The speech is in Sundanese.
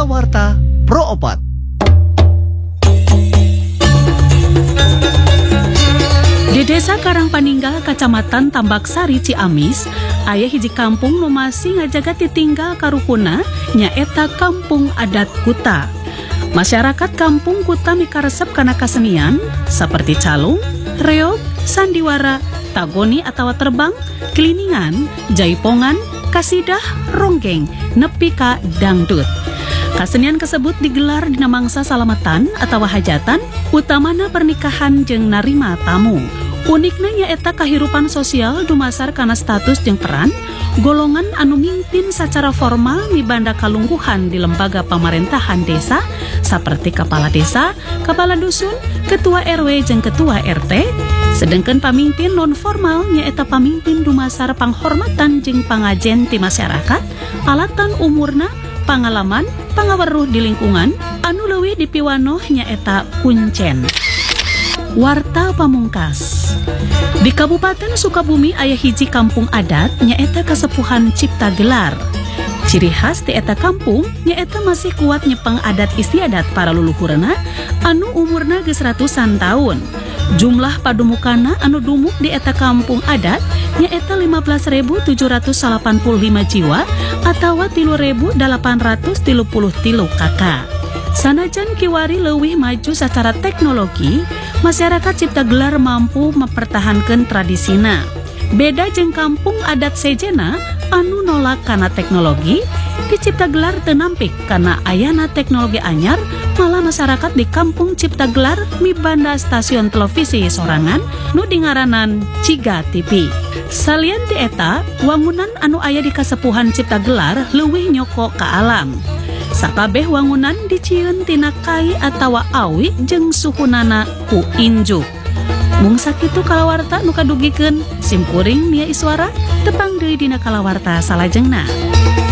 Kalawarta Pro Opat. Di Desa Karangpaninggal, Kacamatan Tambak Sari, Ciamis, aya hiji kampung nu masih ngajaga titinggal karuhuna nyaeta Kampung Adat Kuta. Masyarakat Kampung Kuta mikaresep kana kasenian seperti calung, reog, sandiwara, tagoni atau terbang, keliningan, jaipongan, kasidah, ronggeng, nepi ka dangdut. Kasenian tersebut digelar dina mangsa salamatan atau hajatan, utamana pernikahan jeung narima tamu. Unikna nyaeta kahirupan sosial dumasar kana status jeung peran golongan anu mimpin secara formal mibanda kalungguhan di lembaga pemerintahan desa seperti kepala desa, kepala dusun, ketua RW jeung ketua RT. Sedangkan pamimpin non formal nyaeta pamimpin dumasar panghormatan jeung pangajen ti masyarakat, alatan umurna, pangalaman, pangaweruh di lingkungan, anu leuwih dipiwanoh nyaeta kuncen. Warta pamungkas. Di Kabupaten Sukabumi aya hiji kampung adat nyaeta Kasepuhan Cipta Gelar. Ciri khas ti eta kampung nyaeta masih kuat nyepeng adat istiadat para luluhurna anu umurna geus ratusan tahun. Jumlah padumukana anu dumuk di eta kampung adat nyaeta 15.785 jiwa atawa 3.833 kakak. Sanajan kiwari leuwih maju secara teknologi, masyarakat Cipta Gelar mampu mempertahankan tradisina. Beda jeung kampung adat sejena anu nolak kana teknologi, di Cipta Gelar teu nampik kana ayana teknologi anyar, malah masyarakat di kampung Cipta Gelar mibanda stasiun televisi sorangan nu dingaranan Ciga TV. Salieun ti eta, wangunan anu aya di Kasepuhan Cipta Gelar leuwih nyoko ka alam. Sakabeh wangunan dicieun tina kai atawa awi jeung suhunana ku injuk. Mung sakitu kalawarta nu kadugikeun, simkuring Nia Iswara tepang deui dina kalawarta salajengna.